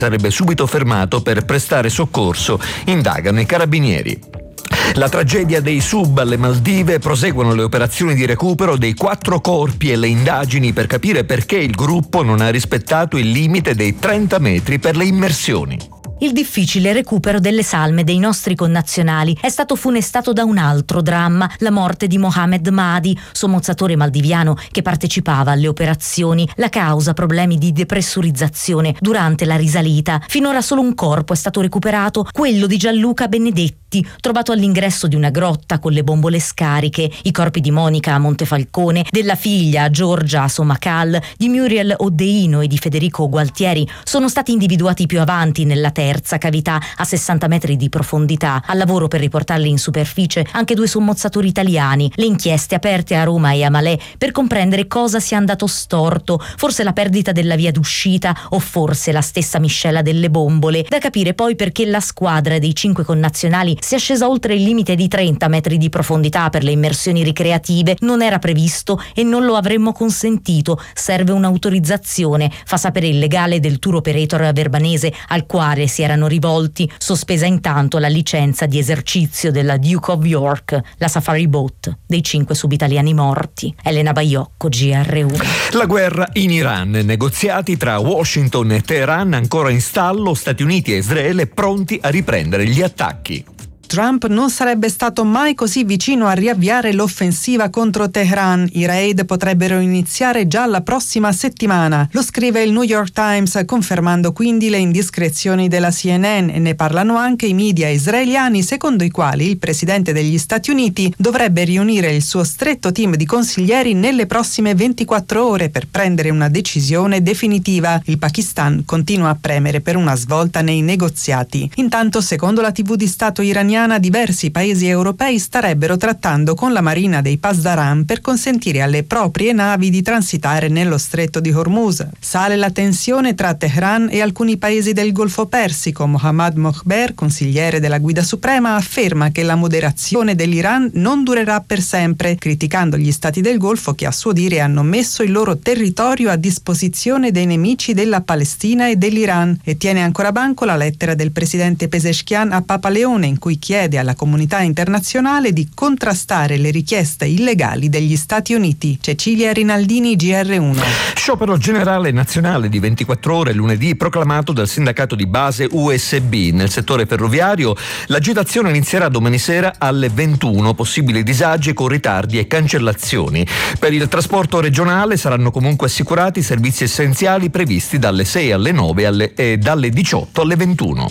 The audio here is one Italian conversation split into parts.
sarebbe subito fermato per prestare soccorso, indagano i carabinieri. La tragedia dei sub alle Maldive, proseguono le operazioni di recupero dei 4 corpi e le indagini per capire perché il gruppo non ha rispettato il limite dei 30 metri per le immersioni. Il difficile recupero delle salme dei nostri connazionali è stato funestato da un altro dramma, la morte di Mohamed Mahdi, sommozzatore maldiviano che partecipava alle operazioni. La causa: problemi di depressurizzazione durante la risalita. Finora solo un corpo è stato recuperato, quello di Gianluca Benedetti, trovato all'ingresso di una grotta con le bombole scariche. I corpi di Monica a Montefalcone, della figlia Giorgia a Somacal, di Muriel Oddeino e di Federico Gualtieri sono stati individuati più avanti nella terza cavità a 60 metri di profondità. Al lavoro per riportarli in superficie anche 2 sommozzatori italiani. Le inchieste aperte a Roma e a Malé per comprendere cosa sia andato storto, forse la perdita della via d'uscita o forse la stessa miscela delle bombole. Da capire poi perché la squadra dei 5 connazionali sia scesa oltre il limite di 30 metri di profondità per le immersioni ricreative. Non era previsto e non lo avremmo consentito. Serve un'autorizzazione, fa sapere il legale del tour operator verbanese al quale si erano rivolti, sospesa intanto la licenza di esercizio della Duke of York, la safari boat dei 5 subitaliani morti. Elena Baiocco, GR1. La guerra in Iran, negoziati tra Washington e Teheran ancora in stallo, Stati Uniti e Israele pronti a riprendere gli attacchi. Trump non sarebbe stato mai così vicino a riavviare l'offensiva contro Teheran. I raid potrebbero iniziare già la prossima settimana. Lo scrive il New York Times, confermando quindi le indiscrezioni della CNN, e ne parlano anche i media israeliani, secondo i quali il presidente degli Stati Uniti dovrebbe riunire il suo stretto team di consiglieri nelle prossime 24 ore per prendere una decisione definitiva. Il Pakistan continua a premere per una svolta nei negoziati. Intanto, secondo la TV di Stato iraniana, diversi paesi europei starebbero trattando con la marina dei Pasdaran per consentire alle proprie navi di transitare nello stretto di Hormuz. Sale la tensione tra Teheran e alcuni paesi del Golfo Persico. Mohammad Mokhber, consigliere della Guida Suprema, afferma che la moderazione dell'Iran non durerà per sempre, criticando gli stati del Golfo che a suo dire hanno messo il loro territorio a disposizione dei nemici della Palestina e dell'Iran. E tiene ancora banco la lettera del presidente Pezeshkian a Papa Leone, in cui chiede alla comunità internazionale di contrastare le richieste illegali degli Stati Uniti. Cecilia Rinaldini, GR1. Sciopero generale nazionale di 24 ore lunedì proclamato dal sindacato di base USB. Nel settore ferroviario l'agitazione inizierà domani sera alle 21, possibili disagi con ritardi e cancellazioni. Per il trasporto regionale saranno comunque assicurati i servizi essenziali previsti dalle 6 alle 9 e dalle 18 alle 21.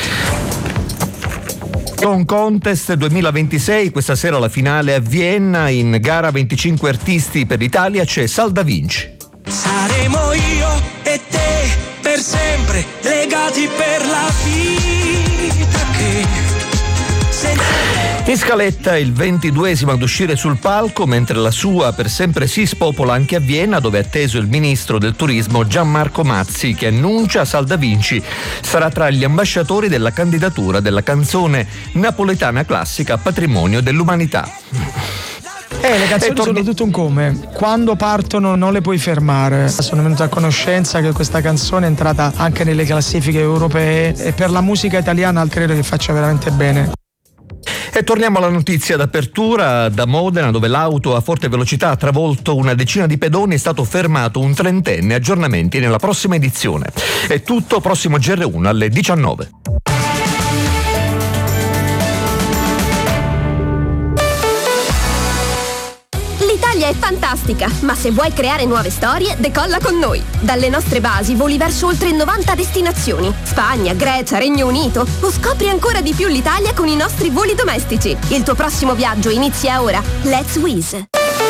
Song Contest 2026, questa sera la finale a Vienna, in gara 25 artisti per l'Italia c'è Sal Da Vinci. Saremo io e te per sempre legati per la vita che In scaletta il 22esimo ad uscire sul palco, mentre la sua Per sempre sì spopola anche a Vienna, dove è atteso il ministro del turismo Gianmarco Mazzi, che annuncia Sal Da Vinci sarà tra gli ambasciatori della candidatura della canzone napoletana classica a patrimonio dell'umanità. Le canzoni sono tutto un come. Quando partono non le puoi fermare. Sono venuto a conoscenza che questa canzone è entrata anche nelle classifiche europee e per la musica italiana credo che faccia veramente bene. E torniamo alla notizia d'apertura da Modena, dove l'auto a forte velocità ha travolto una decina di pedoni, è stato fermato un trentenne. Aggiornamenti nella prossima edizione. È tutto, prossimo GR1 alle 19. L'Italia è fantastica, ma se vuoi creare nuove storie, decolla con noi. Dalle nostre basi voli verso oltre 90 destinazioni. Spagna, Grecia, Regno Unito. O scopri ancora di più l'Italia con i nostri voli domestici. Il tuo prossimo viaggio inizia ora. Let's Wizz.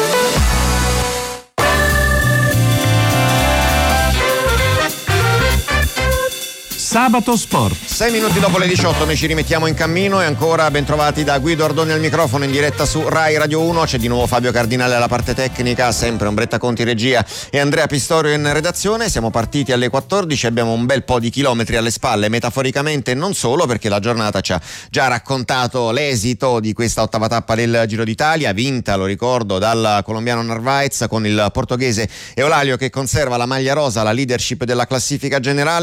Sabato Sport. 6 minuti dopo le 18 noi ci rimettiamo in cammino e ancora ben trovati da Guido Ardoni al microfono in diretta su Rai Radio 1. C'è di nuovo Fabio Cardinale alla parte tecnica, sempre Ombretta Conti regia e Andrea Pistorio in redazione. Siamo partiti alle 14, abbiamo un bel po' di chilometri alle spalle, metaforicamente e non solo, perché la giornata ci ha già raccontato l'esito di questa ottava tappa del Giro d'Italia, vinta, lo ricordo, dal colombiano Narvaez, con il portoghese Eolalio che conserva la maglia rosa, la leadership della classifica generale.